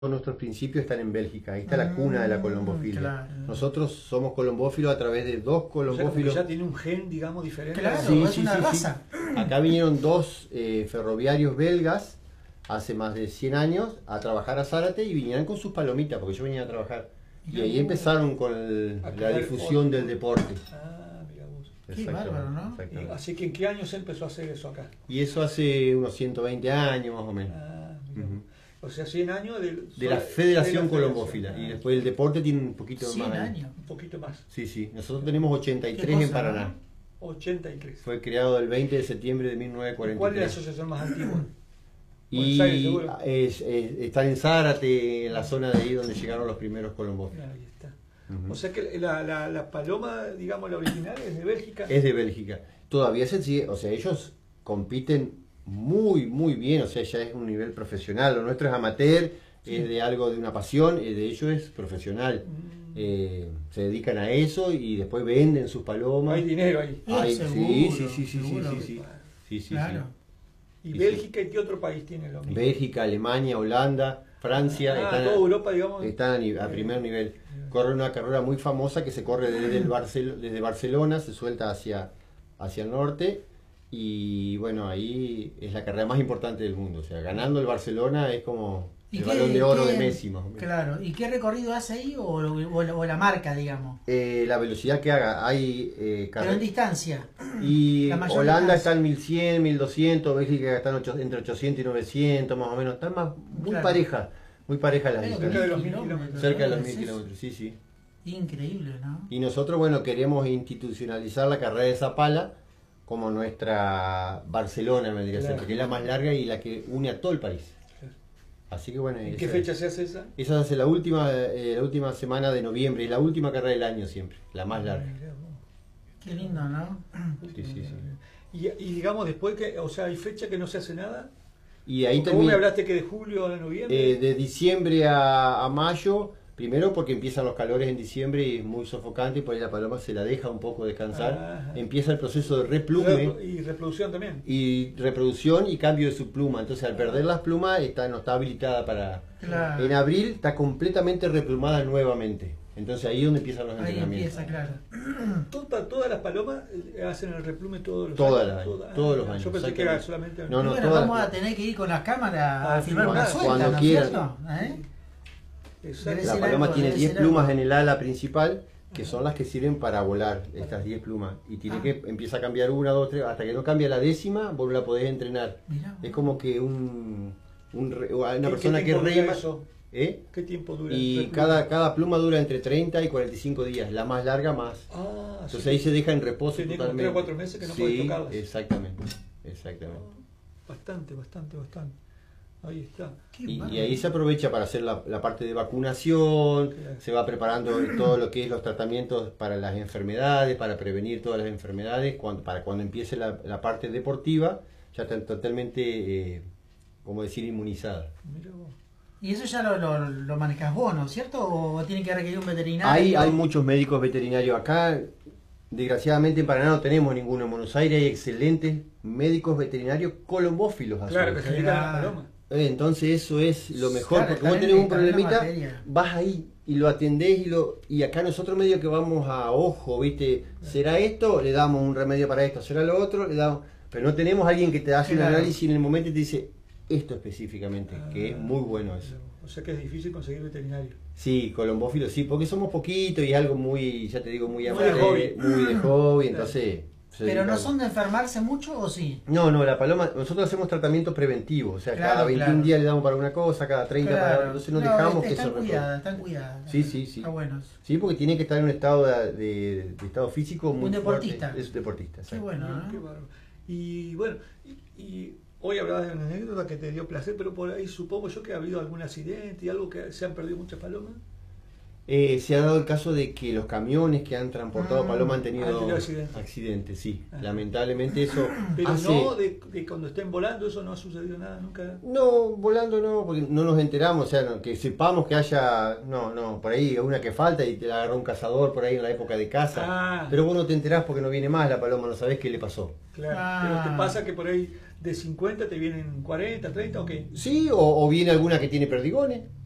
nuestros principios están en Bélgica, ahí está la cuna de la colombofilia. Claro. Nosotros somos colombófilos a través de dos O sea, colombófilos. ya tiene un gen, digamos, diferente. Claro, Sí, es sí, una sí, raza. sí. Acá vinieron dos ferroviarios belgas hace más de 100 años a trabajar a Zárate y vinieron con sus palomitas, porque yo venía a trabajar. Y ahí empezaron con la difusión del deporte. Ah, mira vos. Qué bárbaro, ¿no? Exactamente. Así que ¿en qué año se empezó a hacer eso acá? Y eso hace unos 120 años más o menos. Ah, mira Ujú. vos. O sea, 100 años De la Federación Colombófila. Ah, Y después el deporte tiene un poquito 100 más. años. un poquito más. Sí, sí. Nosotros tenemos 83 Qué cosa, en Paraná. 83. Fue creado el 20 de septiembre de ¿Cuál es la 1943. asociación más antigua? Y Buenos Aires, seguro. están en Zárate, en la zona de ahí donde llegaron los primeros colombófilos. Ahí está. Ujú. O sea que la paloma, digamos, la original es de Bélgica. Es de Bélgica. Todavía se sigue, o sea, ellos compiten muy, muy bien, o sea, ya es un nivel profesional. Lo nuestro es amateur, Sí. es de algo de una pasión, de ellos es profesional. Se dedican a eso y después venden sus palomas. Hay dinero ahí. Ay, Seguro, sí. seguro. Sí. Claro. ¿Y Sí, Bélgica y qué otro país tiene lo mismo? Bélgica, Alemania, Holanda, Francia, Ah, toda Europa, digamos. están a primer nivel. Corre una carrera muy famosa que se corre desde Barcelona, se suelta hacia el norte y bueno, ahí es la carrera más importante del mundo. O sea, ganando el Barcelona es como el Balón de Oro de Messi, más o menos. Claro. ¿Y qué recorrido hace ahí o la marca, digamos? La velocidad que haga, hay Pero en carreras. distancia. Y La mayor Holanda distancia. está en 1100, 1200, Bélgica está entre 800 y 900 más o menos. Están muy Claro. muy parejas las Pero cerca de distancias. los 1000 kilómetros, Cerca de los ¿no? 1000 Es eso. kilómetros, sí, sí. Increíble, ¿no? Y nosotros, bueno, queremos institucionalizar la carrera de Zapala como nuestra Barcelona, me diría, Claro. porque es la más larga y la que une a todo el país. Claro. Así que bueno, ¿En qué esa- fecha se hace esa? Esa se hace la última semana de noviembre, es la última carrera del año siempre, la más larga. Mirá vos. Qué lindo, ¿no? Sí. Y digamos, después que, o sea, hay fecha que no se hace nada. Y ahí Como vos me termina hablaste que de julio a noviembre. de diciembre a mayo, primero porque empiezan los calores en diciembre y es muy sofocante y por ahí la paloma se la deja un poco descansar. Ajá. Empieza el proceso de replume. Y reproducción también. Y reproducción y cambio de su pluma. Entonces, al perder las plumas, no está habilitada para. Claro. En abril está completamente replumada nuevamente. Entonces, ahí es donde empiezan los Ahí entrenamientos. empieza, claro. Todas las palomas hacen el replume todos los Todas años. las años, Todas. todos los años, Yo pensé que era exactamente. solamente. No, Y no, bueno, todas vamos las- a tener que ir con las cámaras Ah, a filmar una filmar. suelta, Cuando ¿no es quieran. cierto? ¿Eh? Exacto. Debe La ser paloma algo, tiene debe 10 ser plumas algo. en el ala principal, que son las que sirven para volar, estas 10 plumas. Y tiene que empieza a cambiar una, dos, tres, hasta que no cambia la décima, vos la podés entrenar. Mirá. Es como que una ¿Qué persona que tiempo dura rema. eso? ¿Eh? ¿Qué tiempo dura? Y el replume? cada pluma dura entre 30 y 45 días, la más larga más. Ah, Entonces sí. ahí se deja en reposo Tiene como totalmente. 3 o 4 meses que no sí, podés tocarlas. exactamente. Bastante. Ahí está. Qué Y bárbaro. ahí se aprovecha para hacer la parte de vacunación, Claro. se va preparando todo lo que es los tratamientos para las enfermedades, para prevenir todas las enfermedades, para cuando empiece la parte deportiva, ya están totalmente, como decir, inmunizadas. Mirá vos. Y eso ya lo manejas vos, ¿no es cierto? ¿O tiene que requerir un veterinario? Hay muchos médicos veterinarios acá. Desgraciadamente en Paraná no tenemos ninguno. En Buenos Aires hay excelentes médicos veterinarios colombófilos. a su Claro, vez. que se dedican a la paloma. Entonces eso es lo mejor, Claro, porque vos está tenés un está en la problemita, materia. vas ahí y lo atendés y acá nosotros medio que vamos a ojo, ¿viste? ¿Será esto? Le damos un remedio para esto, ¿será lo otro? Le damos... Pero no tenemos alguien que te hace un Claro. análisis en el momento y te dice esto específicamente, que es muy bueno eso. O sea que es difícil conseguir veterinario. Sí, colombófilo sí, porque somos poquitos y es algo muy, ya te digo, muy Muy amable, de hobby. muy de hobby, entonces... se ¿Pero no dedican- son de enfermarse mucho o sí? No, la paloma, nosotros hacemos tratamiento preventivo, o sea, Claro, cada 21 claro. días le damos para una cosa, cada 30 para otra, entonces no dejamos que están se cuidadas, están cuidadas. Sí, sí. Está bueno. eso. Sí, porque tiene que estar en un estado de estado físico muy Un deportista. fuerte. Es deportista, Qué exacto. bueno, Qué ¿no? bárbaro. Y bueno, y hoy hablabas de una anécdota que te dio placer, pero por ahí supongo yo que ha habido algún accidente y algo que se han perdido muchas palomas. Se ha dado el caso de que los camiones que han transportado palomas han tenido tenido accidentes. accidentes, sí. Ah. Lamentablemente eso Pero hace... no de cuando estén volando, eso no ha sucedido nada nunca. No, volando no, porque no nos enteramos, o sea, que sepamos que haya, no, por ahí una que falta y te la agarró un cazador por ahí en la época de caza, Ah. pero vos no te enterás porque no viene más la paloma, no sabés qué le pasó. Claro. Ah. Pero te pasa que por ahí de 50 te vienen 40, 30 o qué. Sí, o viene alguna que tiene perdigones,